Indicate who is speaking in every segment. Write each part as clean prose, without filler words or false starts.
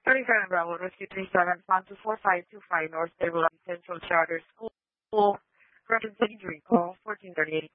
Speaker 1: 37 Bravo, Rescue 37, Fund 24525, North Stable Central Charter School, Reference Injury, call 1438.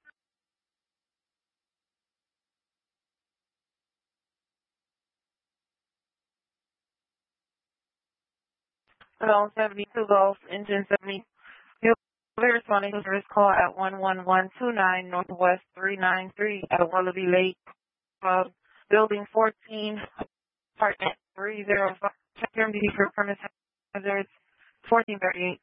Speaker 1: Hello, 72 Gulf, Engine 70. You'll be responding to service call at 11129 Northwest 393 at Wallaby Lake, Building 14, Apartment 305. Check your MDD for premise hazards, 1438.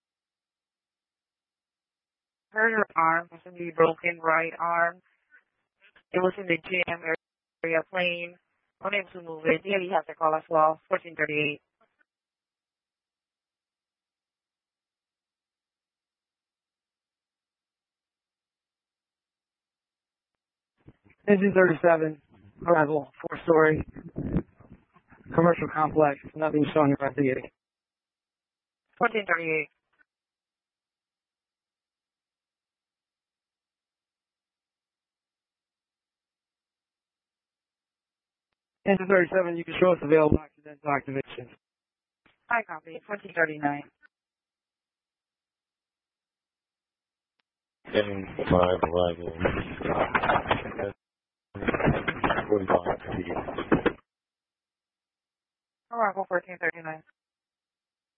Speaker 1: Heard her arm, possibly broken right arm. It was in the gym area plane. Unable to move it. Yeah, you have to call as well, 1438.
Speaker 2: Engine 37, arrival, 4-story, commercial complex, nothing showing investigating.
Speaker 1: 1438.
Speaker 2: Engine 37, you can show us available accidental activation.
Speaker 1: I copy, 1439.
Speaker 3: Getting 5 arrival. 45 feet.
Speaker 1: Arrival 1439.